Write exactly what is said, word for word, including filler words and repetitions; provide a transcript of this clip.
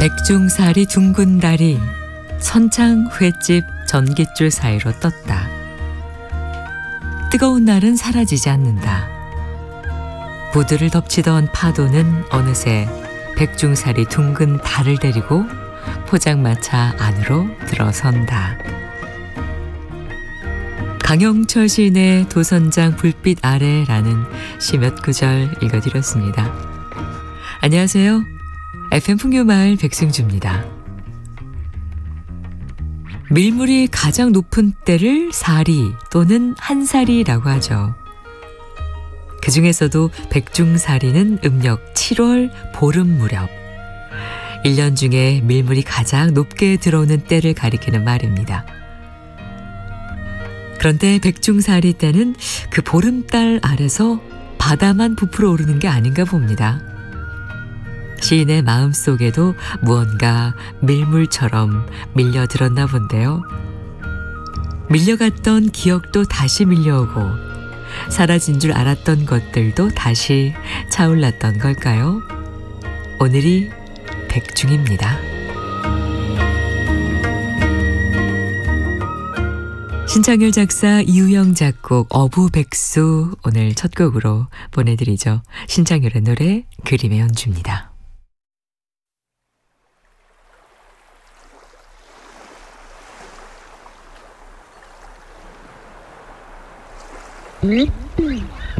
백중살이 둥근 달이 선창 횟집 전깃줄 사이로 떴다. 뜨거운 날은 사라지지 않는다. 부두를 덮치던 파도는 어느새 백중살이 둥근 달을 데리고 포장마차 안으로 들어선다. 강영철 시인의 도선장 불빛 아래라는 시 몇 구절 읽어드렸습니다. 안녕하세요. 에프엠 풍요마을 백승주입니다. 밀물이 가장 높은 때를 사리 또는 한사리라고 하죠. 그 중에서도 백중사리는 음력 칠월 보름 무렵, 일 년 중에 밀물이 가장 높게 들어오는 때를 가리키는 말입니다. 그런데 백중사리 때는 그 보름달 아래서 바다만 부풀어 오르는 게 아닌가 봅니다. 시인의 마음속에도 무언가 밀물처럼 밀려들었나 본데요. 밀려갔던 기억도 다시 밀려오고 사라진 줄 알았던 것들도 다시 차올랐던 걸까요? 오늘이 백중입니다. 신창열 작사, 이우영 작곡, 어부백수 오늘 첫 곡으로 보내드리죠. 신창열의 노래, 그림의 연주입니다. 음?